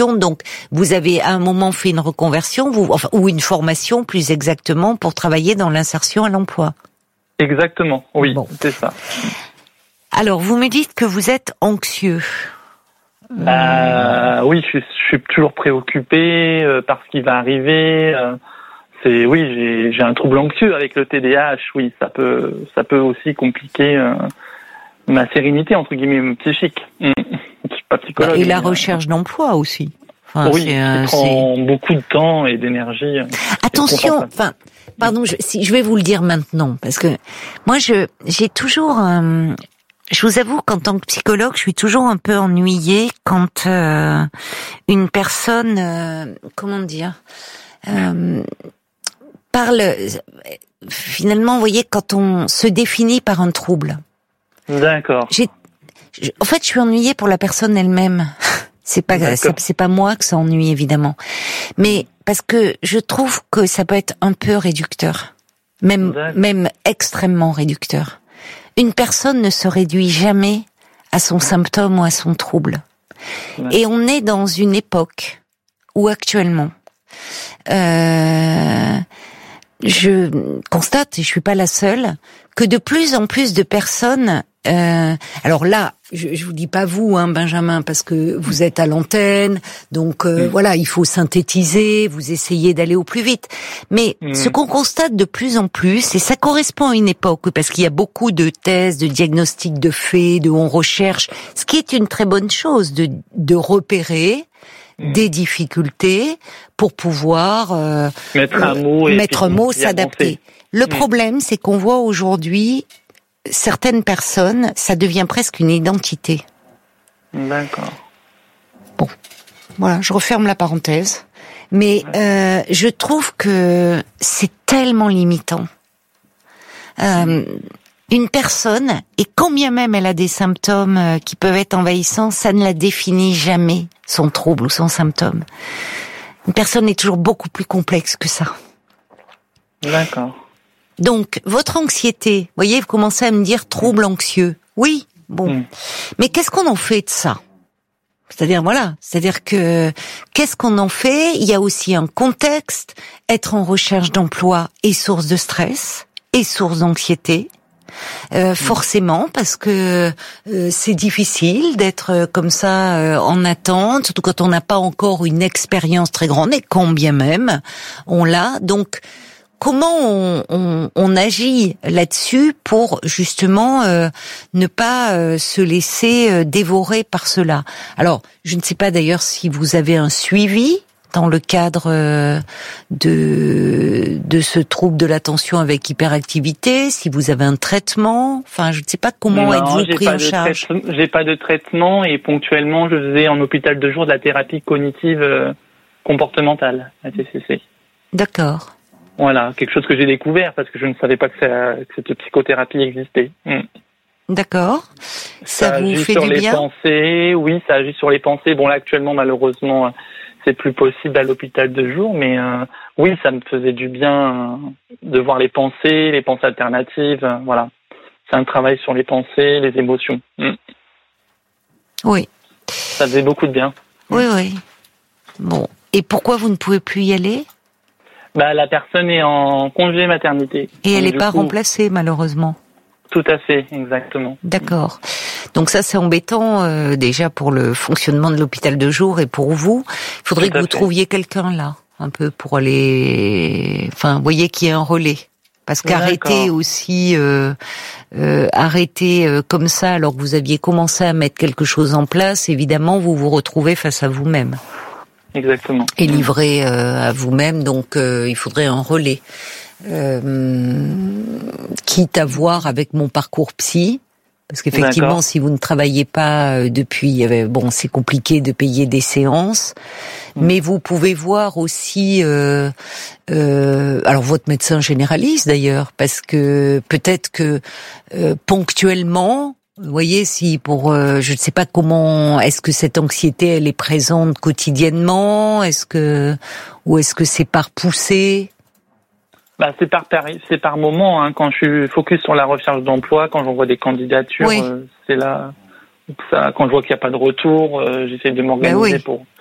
reconversion. Donc, vous avez à un moment fait une reconversion, ou une formation plus exactement, pour travailler dans l'insertion à l'emploi. Exactement, oui, c'est ça. Alors, vous me dites que vous êtes anxieux. Oui, je suis toujours préoccupé par ce qui va arriver. J'ai un trouble anxieux avec le TDAH. Oui, ça peut aussi compliquer ma sérénité entre guillemets psychique. Je suis pas psychologue. Et la recherche d'emploi aussi. Enfin, oui, ça prend beaucoup de temps et d'énergie. Attention, pardon, je vais vous le dire maintenant, parce que moi j'ai toujours. Je vous avoue qu'en tant que psychologue, je suis toujours un peu ennuyée quand une personne, parle. Finalement, vous voyez, quand on se définit par un trouble. D'accord. En fait, je suis ennuyée pour la personne elle-même. C'est pas moi que ça ennuie, évidemment. Mais parce que je trouve que ça peut être un peu réducteur. Même extrêmement réducteur. Une personne ne se réduit jamais à son symptôme ou à son trouble. Ouais. Et on est dans une époque où actuellement, je constate, et je suis pas la seule, que de plus en plus de personnes, alors là, je vous dis pas vous, Benjamin, parce que vous êtes à l'antenne, donc voilà, il faut synthétiser, vous essayez d'aller au plus vite. Mais ce qu'on constate de plus en plus, et ça correspond à une époque, parce qu'il y a beaucoup de thèses, de diagnostics de faits, on recherche, ce qui est une très bonne chose, de repérer des difficultés pour pouvoir mettre un mot, s'adapter. Le problème, c'est qu'on voit aujourd'hui certaines personnes, ça devient presque une identité. D'accord. Bon, voilà, je referme la parenthèse. Mais je trouve que c'est tellement limitant. Une personne, et quand bien même elle a des symptômes qui peuvent être envahissants, ça ne la définit jamais, son trouble ou son symptôme. Une personne est toujours beaucoup plus complexe que ça. D'accord. Donc, votre anxiété, vous voyez, vous commencez à me dire trouble anxieux. Oui, bon. Mais qu'est-ce qu'on en fait de ça ? C'est-à-dire que, qu'est-ce qu'on en fait ? Il y a aussi un contexte. Être en recherche d'emploi est source de stress, est source d'anxiété. Forcément, parce que c'est difficile d'être comme ça en attente, surtout quand on n'a pas encore une expérience très grande, et quand bien même on l'a. Donc, comment on agit là-dessus pour justement ne pas se laisser dévorer par cela? Alors, je ne sais pas d'ailleurs si vous avez un suivi dans le cadre de ce trouble de l'attention avec hyperactivité, si vous avez un traitement, enfin je ne sais pas comment êtes-vous pris en charge. J'ai pas de traitement, et ponctuellement je faisais en hôpital de jour de la thérapie cognitive comportementale, la TCC. D'accord. Voilà, quelque chose que j'ai découvert parce que je ne savais pas que cette psychothérapie existait. D'accord. Ça vous fait du bien ? Pensées, oui, ça agit sur les pensées. Bon là actuellement malheureusement c'est plus possible à l'hôpital de jour, mais oui, ça me faisait du bien de voir les pensées alternatives, voilà. C'est un travail sur les pensées, les émotions. Oui. Ça faisait beaucoup de bien. Oui. Bon. Et pourquoi vous ne pouvez plus y aller ? La personne est en congé maternité. Et elle n'est pas remplacée, malheureusement. Tout à fait, exactement. D'accord. Donc ça, c'est embêtant déjà pour le fonctionnement de l'hôpital de jour et pour vous. Il faudrait que vous trouviez quelqu'un là, un peu pour aller... Enfin, vous voyez qu'il y a un relais. Parce qu'arrêter aussi, comme ça, alors que vous aviez commencé à mettre quelque chose en place, évidemment, vous vous retrouvez face à vous-même. Exactement. Et livré à vous-même, donc il faudrait un relais. Quitte à voir avec mon parcours psy, parce qu'effectivement, si vous ne travaillez pas depuis, c'est compliqué de payer des séances, mais vous pouvez voir aussi, alors votre médecin généraliste d'ailleurs, parce que peut-être que ponctuellement, vous voyez, si pour, je ne sais pas comment, est-ce que cette anxiété elle est présente quotidiennement, ou est-ce que c'est par poussée? C'est par moment, hein. Quand je suis focus sur la recherche d'emploi, quand j'envoie des candidatures, c'est là. Quand je vois qu'il n'y a pas de retour, j'essaie de m'organiser pour